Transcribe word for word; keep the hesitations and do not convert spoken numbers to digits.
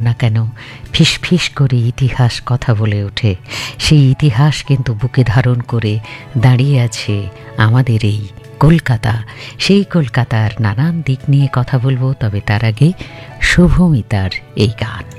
না কেন ফিস ফিস করে ইতিহাস কথা বলে ওঠে। সেই ইতিহাস কিন্তু বুকে ধারণ করে দাঁড়িয়ে আছে আমাদের এই কলকাতা। সেই কলকাতার নানান দিক নিয়ে কথা বলবো, তবে তার আগে শুভমিতার এই গান।